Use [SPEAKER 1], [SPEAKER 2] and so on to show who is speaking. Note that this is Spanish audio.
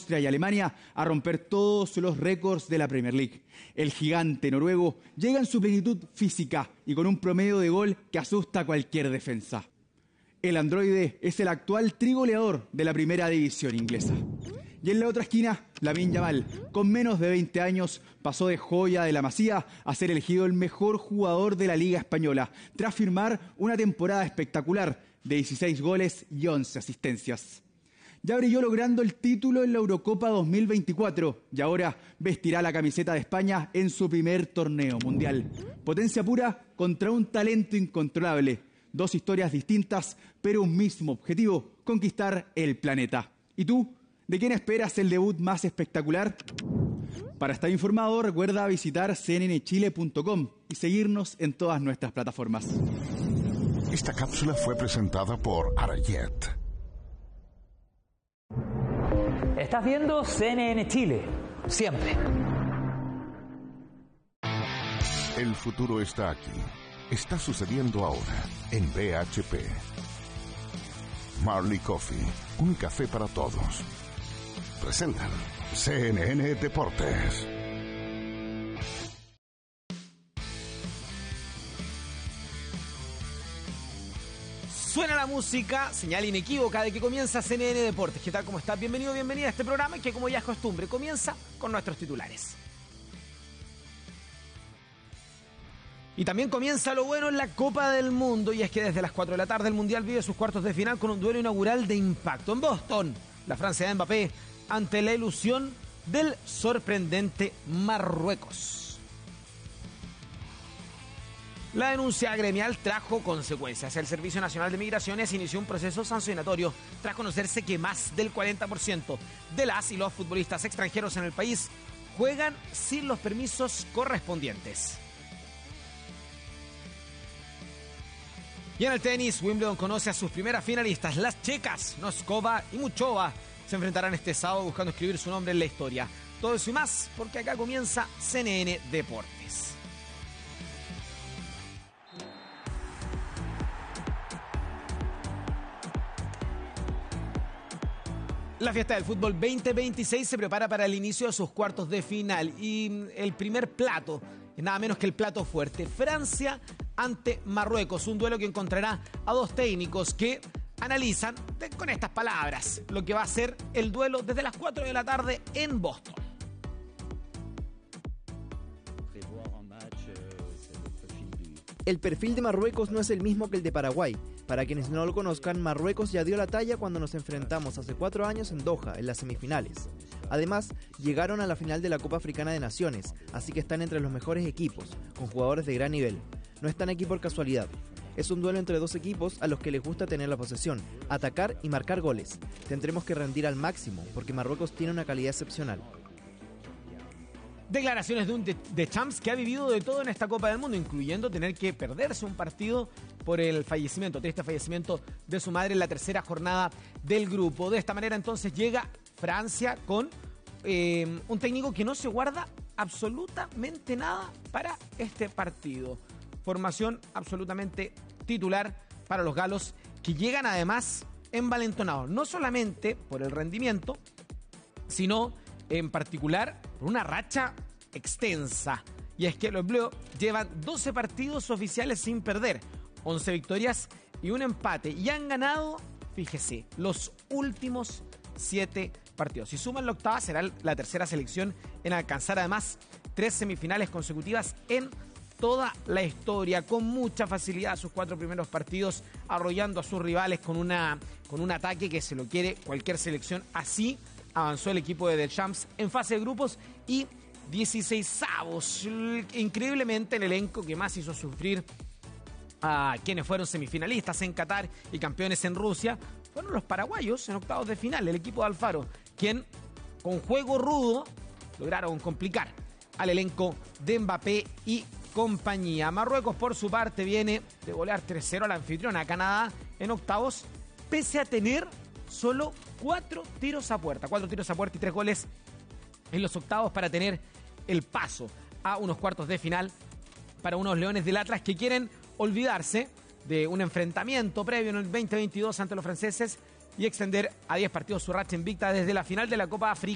[SPEAKER 1] Austria y Alemania a romper todos los récords de la Premier League. El gigante noruego llega en su plenitud física y con un promedio de gol que asusta a cualquier defensa. El androide es el actual trigoleador de la primera división inglesa. Y en la otra esquina, Lamine Yamal, con menos de 20 años, pasó de joya de la Masía a ser elegido el mejor jugador de la Liga Española, tras firmar una temporada espectacular de 16 goles y 11 asistencias. Ya brilló logrando el título en la Eurocopa 2024 y ahora vestirá la camiseta de España en su primer torneo mundial. Potencia pura contra un talento incontrolable. Dos historias distintas, pero un mismo objetivo: conquistar el planeta. ¿Y tú? ¿De quién esperas el debut más espectacular? Para estar informado, recuerda visitar cnnchile.com y seguirnos en todas nuestras plataformas.
[SPEAKER 2] Esta cápsula fue presentada por Arayet.
[SPEAKER 3] Estás viendo CNN Chile, siempre.
[SPEAKER 2] El futuro está aquí. Está sucediendo ahora en BHP. Marley Coffee, un café para todos. Presentan CNN Deportes.
[SPEAKER 4] Suena la música, señal inequívoca de que comienza CNN Deportes. ¿Qué tal? ¿Cómo estás? Bienvenido, bienvenida a este programa que, como ya es costumbre, comienza con nuestros titulares. Y también comienza lo bueno en la Copa del Mundo, y es que desde las 4 de la tarde el Mundial vive sus cuartos de final con un duelo inaugural de impacto. En Boston, la Francia de Mbappé ante la ilusión del sorprendente Marruecos. La denuncia gremial trajo consecuencias. El Servicio Nacional de Migraciones inició un proceso sancionatorio tras conocerse que más del 40% de las y los futbolistas extranjeros en el país juegan sin los permisos correspondientes. Y en el tenis, Wimbledon conoce a sus primeras finalistas. Las checas Noskova y Muchova se enfrentarán este sábado buscando escribir su nombre en la historia. Todo eso y más, porque acá comienza CNN Deportes. La fiesta del fútbol 2026 se prepara para el inicio de sus cuartos de final. Y el primer plato es nada menos que el plato fuerte: Francia ante Marruecos. Un duelo que encontrará a dos técnicos que analizan con estas palabras lo que va a ser el duelo desde las 4 de la tarde en Boston.
[SPEAKER 5] El perfil de Marruecos no es el mismo que el de Paraguay. Para quienes no lo conozcan, Marruecos ya dio la talla cuando nos enfrentamos hace 4 años en Doha, en las semifinales. Además, llegaron a la final de la Copa Africana de Naciones, así que están entre los mejores equipos, con jugadores de gran nivel. No están aquí por casualidad. Es un duelo entre dos equipos a los que les gusta tener la posesión, atacar y marcar goles. Tendremos que rendir al máximo, porque Marruecos tiene una calidad excepcional.
[SPEAKER 4] Declaraciones de un Deschamps que ha vivido de todo en esta Copa del Mundo, incluyendo tener que perderse un partido por el triste fallecimiento de su madre en la tercera jornada del grupo. De esta manera entonces llega Francia con un técnico que no se guarda absolutamente nada para este partido. Formación absolutamente titular para los galos, que llegan además envalentonados, no solamente por el rendimiento, sino en particular por una racha extensa. Y es que los Bleus llevan 12 partidos oficiales sin perder, 11 victorias y un empate, y han ganado, fíjese, los últimos 7 partidos. Si suman la octava, será la tercera selección en alcanzar además 3 semifinales consecutivas en toda la historia, con mucha facilidad sus 4 primeros partidos, arrollando a sus rivales con un ataque que se lo quiere cualquier selección. Así avanzó el equipo de Deschamps en fase de grupos y 16avos. Increíblemente, el elenco que más hizo sufrir a quienes fueron semifinalistas en Qatar y campeones en Rusia fueron los paraguayos en octavos de final, el equipo de Alfaro, quien con juego rudo lograron complicar al elenco de Mbappé y compañía. Marruecos, por su parte, viene de golear 3-0 al anfitrión, a Canadá, en octavos, pese a tener solo 4 tiros a puerta y 3 goles en los octavos para tener el paso a unos cuartos de final para unos Leones del Atlas que quieren olvidarse de un enfrentamiento previo en el 2022 ante los franceses y extender a 10 partidos su racha invicta desde la final de la Copa Africana